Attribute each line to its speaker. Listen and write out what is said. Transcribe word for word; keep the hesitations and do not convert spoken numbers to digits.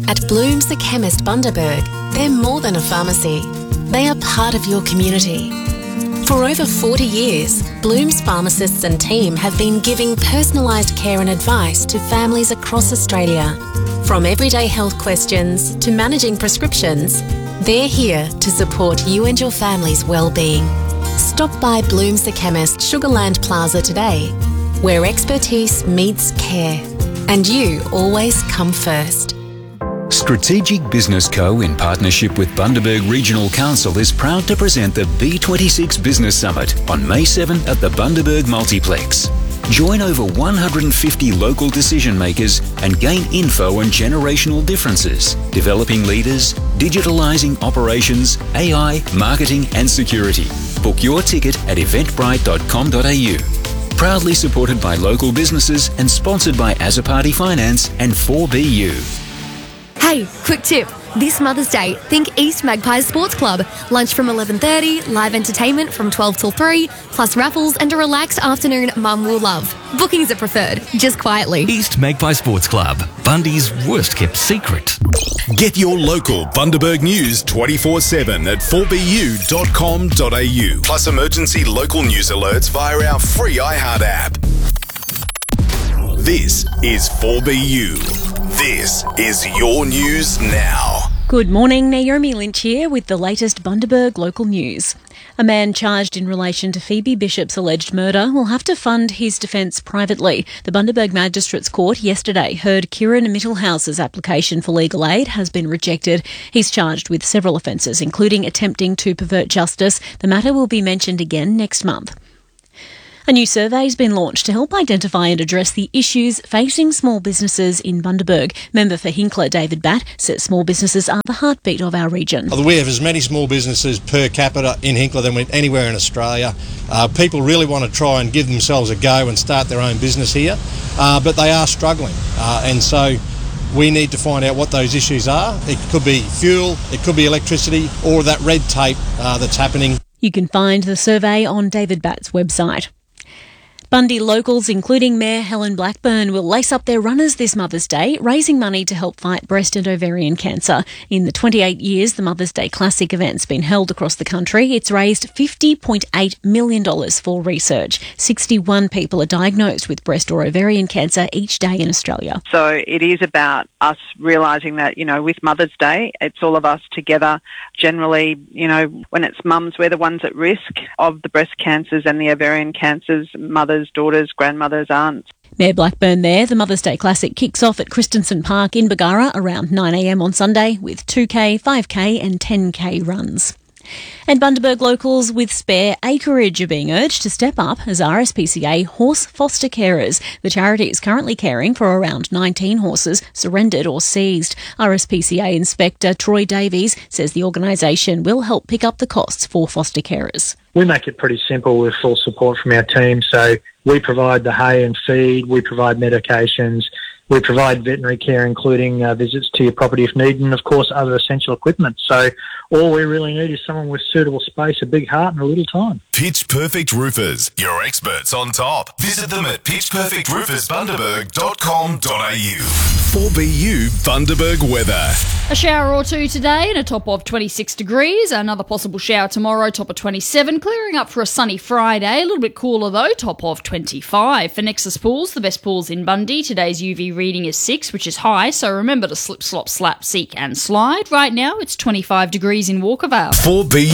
Speaker 1: At Bloom's The Chemist Bundaberg, they're more than a pharmacy. They are part of your community. For over forty years, Bloom's pharmacists and team have been giving personalised care and advice to families across Australia. From everyday health questions to managing prescriptions, they're here to support you and your family's well-being. Stop by Bloom's The Chemist, Sugarland Plaza today, where expertise meets care. And you always come first.
Speaker 2: Strategic Business Co, in partnership with Bundaberg Regional Council, is proud to present the B twenty-six Business Summit on May seventh at the Bundaberg Multiplex. Join over one hundred fifty local decision makers and gain info on generational differences, developing leaders, digitalising operations, A I, marketing and security. Book your ticket at eventbrite dot com dot a u. Proudly supported by local businesses and sponsored by Azzopardi Finance and four B U.
Speaker 3: Hey, quick tip. This Mother's Day, think East Magpies Sports Club. Lunch from eleven thirty, live entertainment from twelve till three, plus raffles and a relaxed afternoon Mum will love. Bookings are preferred, just quietly.
Speaker 4: East Magpie Sports Club, Bundy's worst kept secret.
Speaker 5: Get your local Bundaberg news twenty-four seven at four b u dot com dot a u. Plus emergency local news alerts via our free iHeart app. This is four B U. This is your news now.
Speaker 6: Good morning, Naomi Lynch here with the latest Bundaberg local news. A man charged in relation to Phoebe Bishop's alleged murder will have to fund his defence privately. The Bundaberg Magistrates Court yesterday heard Kieran Mittelhouse's application for legal aid has been rejected. He's charged with several offences, including attempting to pervert justice. The matter will be mentioned again next month. A new survey has been launched to help identify and address the issues facing small businesses in Bundaberg. Member for Hinkler, David Batt, says small businesses are the heartbeat of our region.
Speaker 7: We have as many small businesses per capita in Hinkler than anywhere in Australia. Uh, people really want to try and give themselves a go and start their own business here, uh, but they are struggling. Uh, and so we need to find out what those issues are. It could be fuel, it could be electricity, or that red tape uh, that's happening.
Speaker 6: You can find the survey on David Batt's website. Bundy locals, including Mayor Helen Blackburn, will lace up their runners this Mother's Day, raising money to help fight breast and ovarian cancer. In the twenty-eight years the Mother's Day Classic event's been held across the country, it's raised fifty point eight million dollars for research. sixty-one people are diagnosed with breast or ovarian cancer each day in Australia.
Speaker 8: So it is about us realising that, you know, with Mother's Day, it's all of us together. Generally, you know, when it's mums, we're the ones at risk of the breast cancers and the ovarian cancers, mothers, daughters, grandmothers, aunts.
Speaker 6: Mayor Blackburn there. The Mother's Day Classic kicks off at Christensen Park in Bargara around nine a m on Sunday with two K, five K and ten K runs. And Bundaberg locals with spare acreage are being urged to step up as R S P C A horse foster carers. The charity is currently caring for around nineteen horses surrendered or seized. R S P C A Inspector Troy Davies says the organisation will help pick up the costs for foster carers.
Speaker 9: We make it pretty simple with full support from our team. So we provide the hay and feed, we provide medications, we provide veterinary care, including uh, visits to your property if needed, and of course other essential equipment. So all we really need is someone with suitable space, a big heart and a little time.
Speaker 5: Pitch Perfect Roofers, your experts on top. Visit them at pitch perfect roofers bundaberg dot com dot a u. four B U Bundaberg weather.
Speaker 10: A shower or two today and a top of twenty-six degrees. Another possible shower tomorrow, top of twenty-seven. Clearing up for a sunny Friday. A little bit cooler though, top of twenty-five. For Nexus Pools, the best pools in Bundy, today's U V reading is six, which is high, so remember to slip, slop, slap, seek and slide. Right now, it's twenty-five degrees in Walkervale.
Speaker 5: four B